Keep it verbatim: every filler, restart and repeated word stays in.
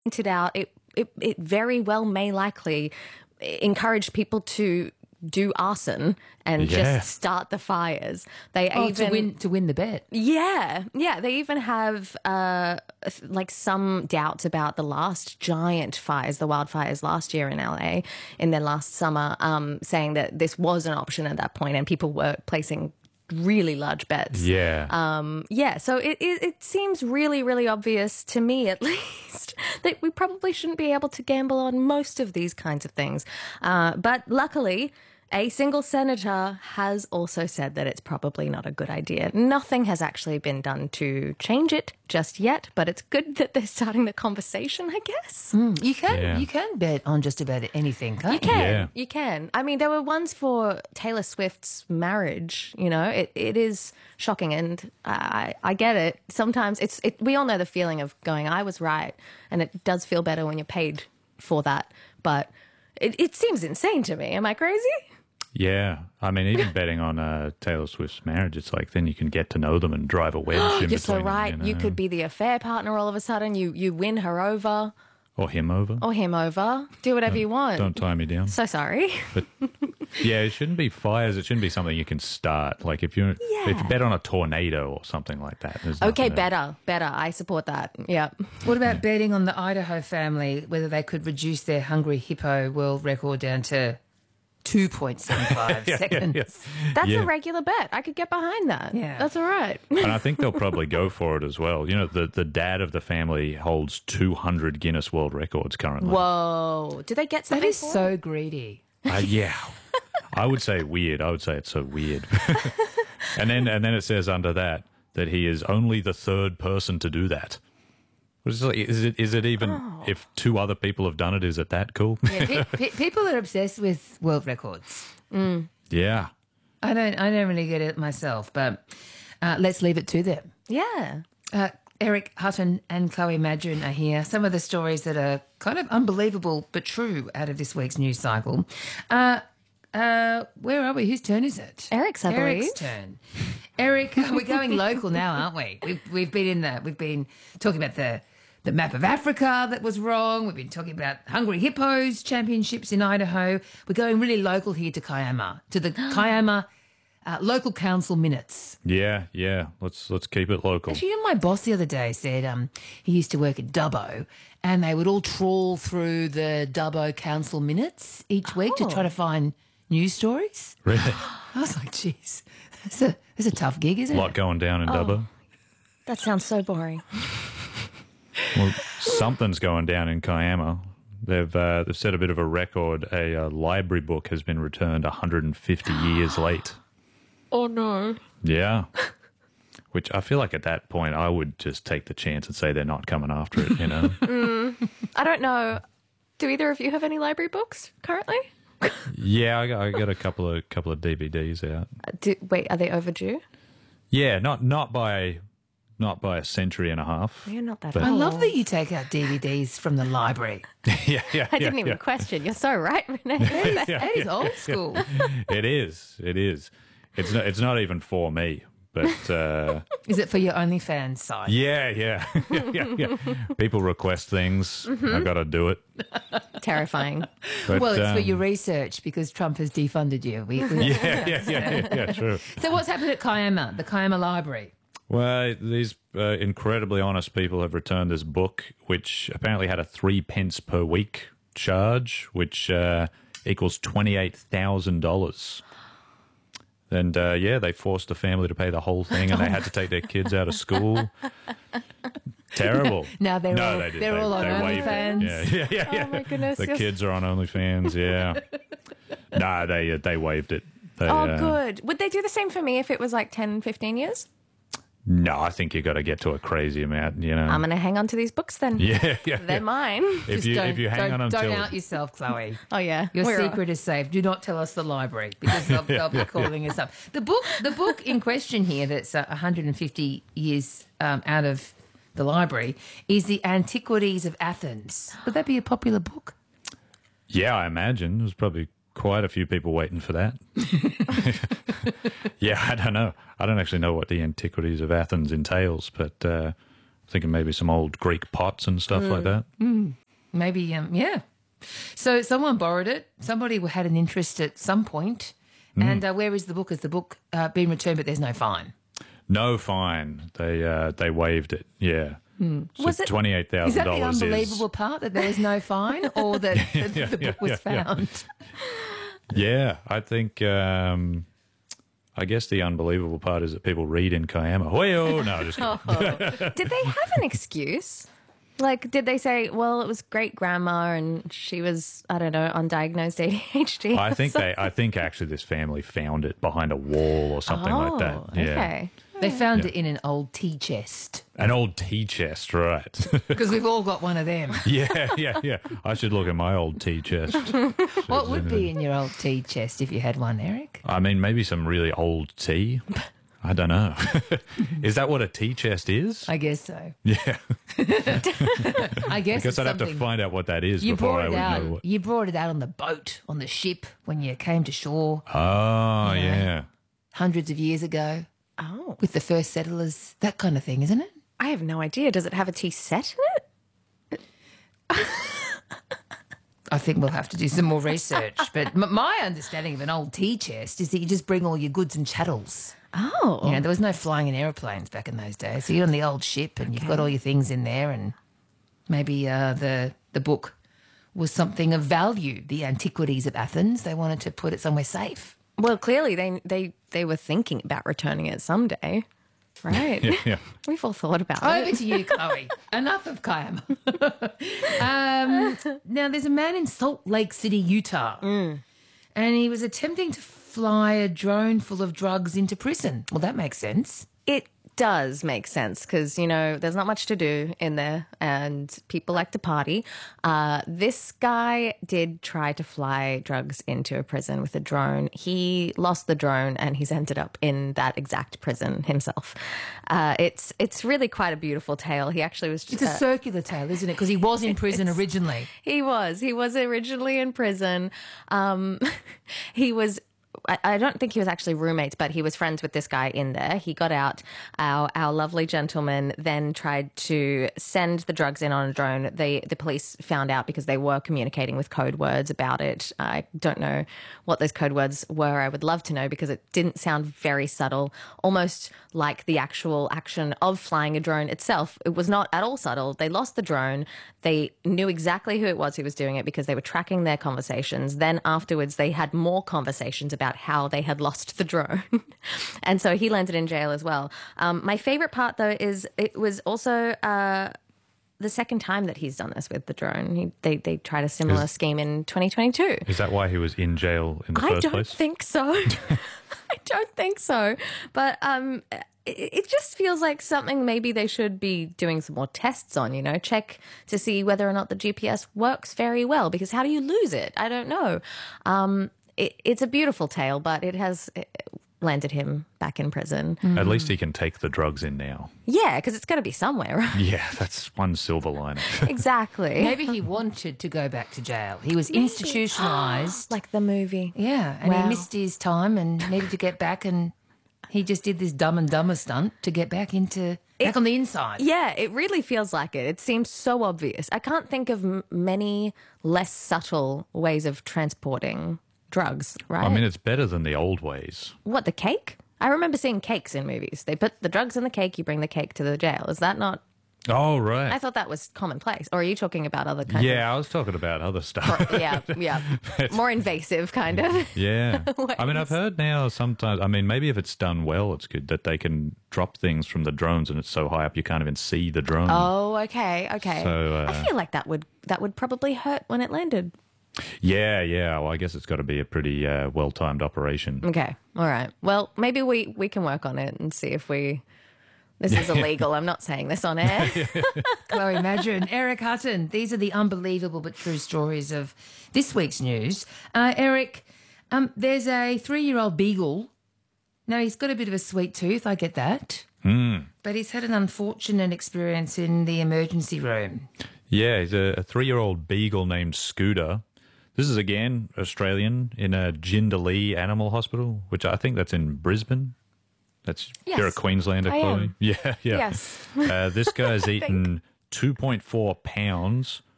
pointed out, it, it, it very well may likely encourage people to do arson and Yeah. just start the fires. They Oh, even to win to win the bet. Yeah, yeah. They even have uh, like some doubts about the last giant fires, the wildfires last year in L A in their last summer, um, saying that this was an option at that point, and people were placing really large bets. Yeah. Um, yeah, so it, it, it seems really, really obvious to me, at least, that we probably shouldn't be able to gamble on most of these kinds of things. Uh, but luckily, a single senator has also said that it's probably not a good idea. Nothing has actually been done to change it just yet, but it's good that they're starting the conversation, I guess. Mm, you can Yeah. you can bet on just about anything, can't You you? can, Yeah. you can. I mean, there were ones for Taylor Swift's marriage. You know, it, it is shocking, and I I get it. Sometimes it's it. We all know the feeling of going, I was right, and it does feel better when you're paid for that. But it, it seems insane to me. Am I crazy? Yeah. I mean, even betting on uh, Taylor Swift's marriage, it's like then you can get to know them and drive a wedge in You're so between them, right. you, You know? could be the affair partner all of a sudden. You you win her over Or him over. or him over. Do whatever you want. Don't tie me down. So sorry. But yeah, it shouldn't be fires. It shouldn't be something you can start. Like if you if Yeah. you bet on a tornado or something like that. there's Okay, nothing to- better, better. I support that. Yeah. What about betting on the Idaho family, whether they could reduce their Hungry Hippo world record down to two point seven five Yeah, yeah, seconds? yeah. That's Yeah. a regular bet. I could get behind that. Yeah. That's all right. And I think they'll probably go for it as well. You know, the, the dad of the family holds two hundred Guinness World Records currently. Whoa. Do they get That something is for it? so greedy. Uh, yeah. I would say weird. I would say it's so weird. and then and then it says under that that he is only the third person to do that. Is it, is it, is it even, Oh. if two other people have done it, is it that cool? Yeah, pe- pe- people are obsessed with world records. Yeah. I don't I don't really get it myself, but uh, let's leave it to them. Yeah. Uh, Eric Hutton and Chloe Madron are here. Some of the stories that are kind of unbelievable but true out of this week's news cycle. Uh, uh, where are we? Whose turn is it? Eric's, I Eric's believe. turn. Eric, we're going local now, aren't we? We've, we've been in the, we've been talking about the the map of Africa that was wrong. We've been talking about Hungry Hippos championships in Idaho. We're going really local here to Kiama, to the Kiama uh, local council minutes. Yeah, yeah. Let's let's keep it local. Actually, you know, my boss the other day said um, he used to work at Dubbo, and they would all trawl through the Dubbo council minutes each week to Oh. try to find news stories. Really? I was like, geez, that's a, that's a tough gig, isn't A lot it? going down in Dubbo. That sounds so boring. Well, something's going down in Kiama. They've uh, they've set a bit of a record. A uh, library book has been returned one hundred fifty years late. Oh, no. Yeah. Which I feel like at that point I would just take the chance and say they're not coming after it, you know? I don't know. Do either of you have any library books currently? Yeah, I got, I got a couple of couple of D V Ds out. Uh, Do, wait, are they overdue? Yeah, not not by not by a century and a half. You're not that But- I old. love that you take out D V Ds from the library. yeah, yeah. I didn't yeah, even yeah. question. You're so right, Renee. That is, that is old school. It is. It is. It's not. It's not even for me. But uh, Is it for your OnlyFans site? yeah, yeah, yeah, yeah, yeah. People request things. I got to do it. Terrifying. But, Well, it's for um, your research because Trump has defunded you. We, we, Yeah, yeah, yeah, yeah, yeah. True. So what's happened at Kiama, the Kiama Library? Well, these uh, incredibly honest people have returned this book, which apparently had a three pence per week charge, which uh, equals twenty-eight thousand dollars. And uh, yeah, they forced the family to pay the whole thing, and they had to take their kids out of school. Terrible. Now they're no, all- they did. they're they, all on they waived it. OnlyFans. Yeah, yeah, yeah. yeah. Oh, my goodness, The yes. kids are on OnlyFans. Yeah. no, they uh, they waived it. They, Oh, uh, good. Would they do the same for me if it was like ten, fifteen years? No, I think you got to get to a crazy amount. You know. I'm going to hang on to these books then. yeah, yeah. They're yeah. mine. If Just you don't, if you hang don't, on don't until out yourself, Chloe. Oh, yeah. Your We're- secret is safe. Do not tell us the library because they'll, they'll be calling us up. The book, the book in question here, that's uh, one hundred fifty years um, out of the library, is the Antiquities of Athens. Would that be a popular book? Yeah, I imagine there's probably quite a few people waiting for that. yeah, I don't know. I don't actually know what the Antiquities of Athens entails, but uh, Thinking maybe some old Greek pots and stuff like that. Maybe, um, yeah. So someone borrowed it. Somebody had an interest at some point. And uh, where is the book? Has the book uh, been returned, but there's no fine? No fine. They uh, they waived it. Yeah. So Was it- twenty-eight thousand Is that the dollars unbelievable part, that there was no fine, or that the, Yeah, the book yeah, was yeah, yeah. found? Yeah, I think. Um, I guess the unbelievable part is that people read in Kiama. Hoyo! No, just kidding. Did they have an excuse? Like, did they say, well, it was great grandma and she was, I don't know, undiagnosed A D H D? I think they. I think actually this family found it behind a wall or something like that. Oh, Yeah. okay. They found it in an old tea chest, An old tea chest, right? because we've all got one of them. yeah, yeah, yeah. I should look at my old tea chest. What would be in your old tea chest if you had one, Eric? I mean, maybe some really old tea. I don't know. Is that what a tea chest is? I guess so. Yeah. I I guess, guess it's I'd have to something- find out what that is You before brought I it would out. know what. You brought it out on the boat, on the ship, when you came to shore Oh, yeah. hundreds of years ago Oh, with the first settlers. That kind of thing, isn't it? I have no idea. Does it have a tea set in it? I think we'll have to do some more research. But m- my understanding of an old tea chest is that you just bring all your goods and chattels. Oh. You know, there was no flying in aeroplanes back in those days. So you're on the old ship and you've got all your things in there, and maybe uh, the the book was something of value, the antiquities of Athens. They wanted to put it somewhere safe. Well, clearly they, they, they were thinking about returning it someday. Right. Yeah, yeah. We've all thought about Over it. to you, Chloe. Enough of Kiama. um, now, there's a man in Salt Lake City, Utah, and he was attempting to fly a drone full of drugs into prison. Well, that makes sense. It does make sense because, you know, there's not much to do in there and people like to party. Uh, this guy did try to fly drugs into a prison with a drone. He lost the drone and he's ended up in that exact prison himself. Uh, it's it's really quite a beautiful tale. He actually was It's a uh, circular tale, isn't it? Because he was in prison originally. He was. He was originally in prison. Um, he was. I, I don't think he was actually roommates, but he was friends with this guy in there. He got out. Our our lovely gentleman then tried to send the drugs in on a drone. The the police found out because they were communicating with code words about it. I don't know what those code words were. I would love to know because it didn't sound very subtle, almost like the actual action of flying a drone itself. It was not at all subtle. They lost the drone. They knew exactly who it was who was doing it because they were tracking their conversations. Then afterwards, they had more conversations about how they had lost the drone. And so he landed in jail as well. Um, my favorite part, though, is it was also uh, the second time that he's done this with the drone. He, they, they tried a similar Is- scheme in twenty twenty-two. Is that why he was in jail in the I first don't place? think so. I don't think so. But um, it, it just feels like something maybe they should be doing some more tests on, you know, check to see whether or not the G P S works very well, because how do you lose it? I don't know. Um, it, it's a beautiful tale, but it has uh, landed him back in prison. At least he can take the drugs in now. Yeah, because it's got to be somewhere, right? Yeah, that's one silver lining. Exactly. Maybe he wanted to go back to jail. He was institutionalized. Like the movie. Yeah, and Wow. he missed his time and needed to get back, and he just did this Dumb and Dumber stunt to get back into back on the inside. Yeah, it really feels like it. It seems so obvious. I can't think of m- many less subtle ways of transporting drugs, right? I mean, it's better than the old ways. What, the cake? I remember seeing cakes in movies. They put the drugs in the cake, you bring the cake to the jail. Is that not? Oh, right. I thought that was commonplace. Or are you talking about other kind Yeah, I was talking about other stuff. of? Yeah, yeah. More invasive kind of. Yeah. I mean, I've ways. heard now sometimes, I mean, maybe if it's done well, it's good that they can drop things from the drones and it's so high up you can't even see the drone. Oh, okay, okay. So, uh, I feel like that would that would probably hurt when it landed. Yeah, yeah. Well, I guess it's got to be a pretty uh, well-timed operation. Okay, all right. Well, maybe we, we can work on it and see if we... This is illegal. I'm not saying this on air. Chloe Madger and Eric Hutton. These are the unbelievable but true stories of this week's news. Uh, Eric, um, there's a three-year-old beagle. Now, he's got a bit of a sweet tooth, I get that. Mm. But he's had an unfortunate experience in the emergency room. Yeah, he's a, a three-year-old beagle named Scooter. This is, again, Australian in a Jindalee Animal Hospital, which I think that's in Brisbane. That's Yes, you're a Queenslander, I am. Chloe. Yeah, yeah. Yes. Uh, this guy's eaten two point four pounds